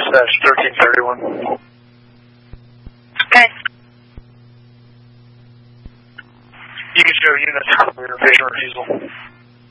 1331. Okay. You can show units for your patient refusal.